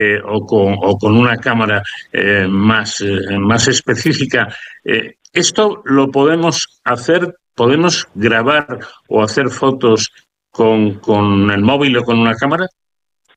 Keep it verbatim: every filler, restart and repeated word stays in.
eh, o, con, o con una cámara eh, más, eh, más específica. Eh, ¿Esto lo podemos hacer? ¿Podemos grabar o hacer fotos con, con el móvil o con una cámara?